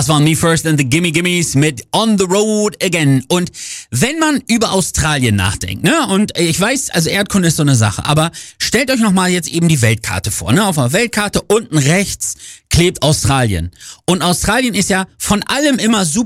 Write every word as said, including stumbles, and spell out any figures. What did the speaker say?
Das waren Me First and the Gimme Gimmes mit On the Road Again. Und wenn man über Australien nachdenkt, ne, und ich weiß, also Erdkunde ist so eine Sache, aber stellt euch nochmal jetzt eben die Weltkarte vor, ne, auf der Weltkarte unten rechts klebt Australien. Und Australien ist ja von allem immer super